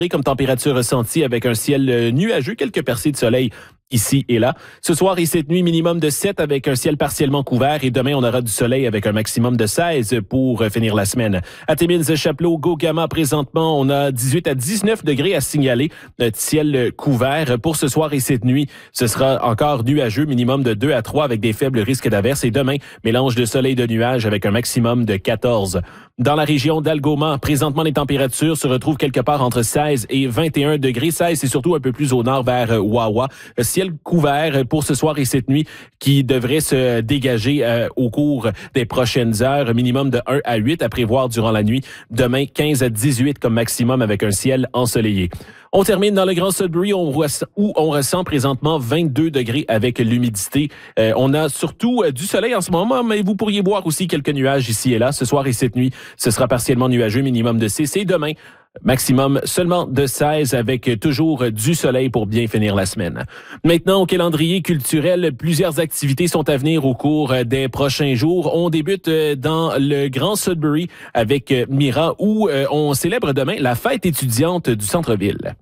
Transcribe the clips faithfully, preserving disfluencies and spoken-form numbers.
comme température ressentie avec un ciel nuageux, quelques percées de soleil ici et là. Ce soir et cette nuit, minimum de sept avec un ciel partiellement couvert et demain, on aura du soleil avec un maximum de seize pour finir la semaine. À Timmins, Chapleau, Gogama, présentement, on a dix-huit à dix-neuf degrés à signaler. Notre ciel couvert pour ce soir et cette nuit. Ce sera encore nuageux, minimum de deux à trois avec des faibles risques d'averses. Et demain, mélange de soleil et de nuages avec un maximum de quatorze. Dans la région d'Algoma, présentement, les températures se retrouvent quelque part entre seize et vingt et un degrés. seize, c'est surtout un peu plus au nord vers Wawa. Ciel couvert pour ce soir et cette nuit qui devrait se dégager euh, au cours des prochaines heures. Minimum de un à huit à prévoir durant la nuit. Demain, quinze à dix-huit comme maximum avec un ciel ensoleillé. On termine dans le Grand Sudbury où on ressent présentement vingt-deux degrés avec l'humidité. Euh, on a surtout euh, du soleil en ce moment, mais vous pourriez voir aussi quelques nuages ici et là. Ce soir et cette nuit, ce sera partiellement nuageux, minimum de six. Et demain, maximum seulement de seize avec toujours du soleil pour bien finir la semaine. Maintenant, au calendrier culturel, plusieurs activités sont à venir au cours des prochains jours. On débute dans le Grand Sudbury avec Mira où on célèbre demain la fête étudiante du centre-ville.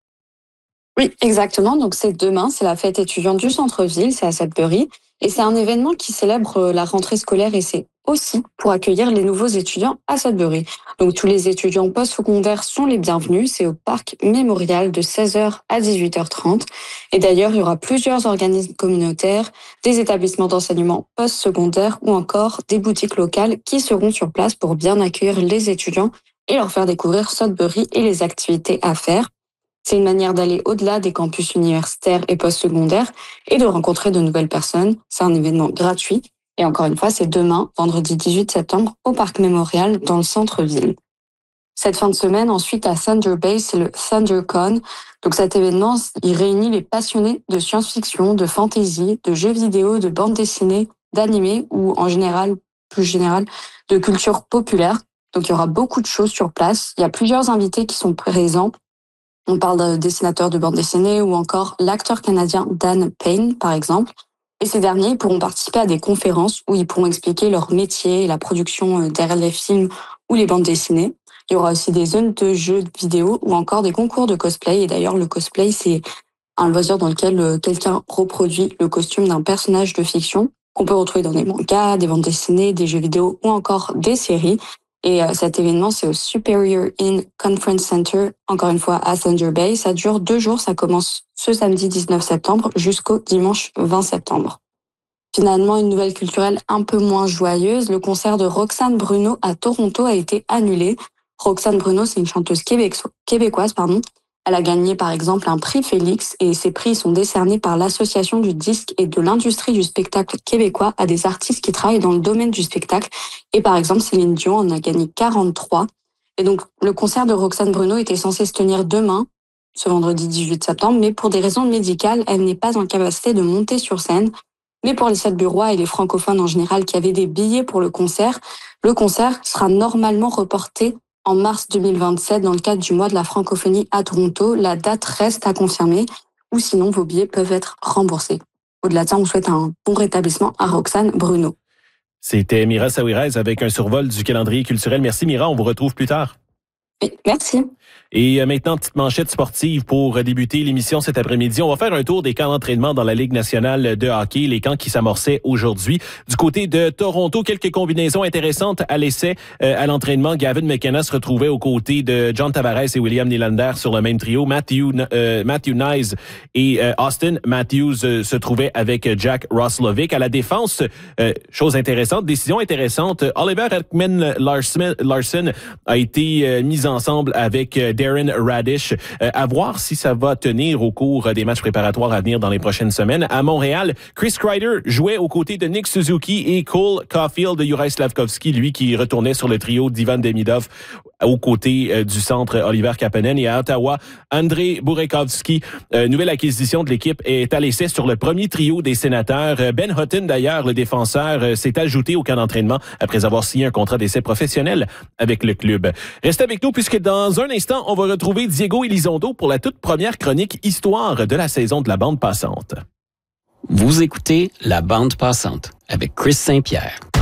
Oui, exactement. Donc, c'est demain, c'est la fête étudiante du centre-ville, c'est à Sudbury. Et c'est un événement qui célèbre la rentrée scolaire et c'est aussi pour accueillir les nouveaux étudiants à Sudbury. Donc, tous les étudiants post-secondaires sont les bienvenus. C'est au parc mémorial de seize heures à dix-huit heures trente. Et d'ailleurs, il y aura plusieurs organismes communautaires, des établissements d'enseignement post-secondaire ou encore des boutiques locales qui seront sur place pour bien accueillir les étudiants et leur faire découvrir Sudbury et les activités à faire. C'est une manière d'aller au-delà des campus universitaires et postsecondaires et de rencontrer de nouvelles personnes. C'est un événement gratuit. Et encore une fois, c'est demain, vendredi dix-huit septembre, au Parc Mémorial, dans le centre-ville. Cette fin de semaine, ensuite, à Thunder Bay, c'est le ThunderCon. Donc cet événement, il réunit les passionnés de science-fiction, de fantasy, de jeux vidéo, de bande dessinée, d'animé ou en général, plus général, de culture populaire. Donc il y aura beaucoup de choses sur place. Il y a plusieurs invités qui sont présents. On parle de dessinateurs de bande dessinée ou encore l'acteur canadien Dan Payne, par exemple. Et ces derniers pourront participer à des conférences où ils pourront expliquer leur métier et la production derrière les films ou les bandes dessinées. Il y aura aussi des zones de jeux vidéo ou encore des concours de cosplay. Et d'ailleurs, le cosplay, c'est un loisir dans lequel quelqu'un reproduit le costume d'un personnage de fiction qu'on peut retrouver dans des mangas, des bandes dessinées, des jeux vidéo ou encore des séries. Et euh, cet événement, c'est au Superior Inn Conference Center, encore une fois à Thunder Bay. Ça dure deux jours, ça commence ce samedi dix-neuf septembre jusqu'au dimanche vingt septembre. Finalement, une nouvelle culturelle un peu moins joyeuse, le concert de Roxane Bruno à Toronto a été annulé. Roxane Bruno, c'est une chanteuse québécoise, pardon. Elle a gagné par exemple un prix Félix et ces prix sont décernés par l'Association du disque et de l'industrie du spectacle québécois à des artistes qui travaillent dans le domaine du spectacle. Et par exemple, Céline Dion en a gagné quarante-trois. Et donc, le concert de Roxane Bruno était censé se tenir demain, ce vendredi dix-huit septembre, mais pour des raisons médicales, elle n'est pas en capacité de monter sur scène. Mais pour les Sudburois et les francophones en général qui avaient des billets pour le concert, le concert sera normalement reporté en mars deux mille vingt-sept, dans le cadre du mois de la francophonie à Toronto. La date reste à confirmer, ou sinon vos billets peuvent être remboursés. Au-delà de ça, on souhaite un bon rétablissement à Roxane Bruno. C'était Mira Saouirez avec un survol du calendrier culturel. Merci Mira, on vous retrouve plus tard. Oui, merci. Et maintenant, petite manchette sportive pour débuter l'émission cet après-midi. On va faire un tour des camps d'entraînement dans la Ligue nationale de hockey, les camps qui s'amorçaient aujourd'hui. Du côté de Toronto, quelques combinaisons intéressantes à l'essai. Euh, à l'entraînement, Gavin McKenna se retrouvait aux côtés de John Tavares et William Nylander sur le même trio. Matthew, euh, Matthew Nyes et euh, Austin Matthews euh, se trouvaient avec Jack Roslovic. À la défense, euh, chose intéressante, décision intéressante, Oliver Ekman-Larsson a été euh, mis ensemble avec euh, Darren Radish. Euh, à voir si ça va tenir au cours des matchs préparatoires à venir dans les prochaines semaines. À Montréal, Chris Kreider jouait aux côtés de Nick Suzuki et Cole Caulfield de Juraj Slafkovský, lui qui retournait sur le trio d'Ivan Demidov aux côtés euh, du centre Oliver Kapanen. Et à Ottawa, Andrei Burakovsky, euh, nouvelle acquisition de l'équipe, est à l'essai sur le premier trio des sénateurs. Ben Hutton, d'ailleurs, le défenseur, euh, s'est ajouté au camp d'entraînement après avoir signé un contrat d'essai professionnel avec le club. Restez avec nous puisque dans un instant, on va retrouver Diego Elizondo pour la toute première chronique Histoire de la saison de la bande passante. Vous écoutez La bande passante avec Chris Saint-Pierre.